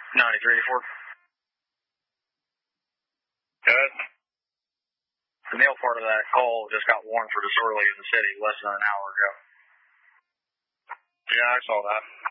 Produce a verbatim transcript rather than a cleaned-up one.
ninety-three eighty-four. Good. The mail part of that call just got warned for disorderly in the city less than an hour ago. Yeah, I saw that.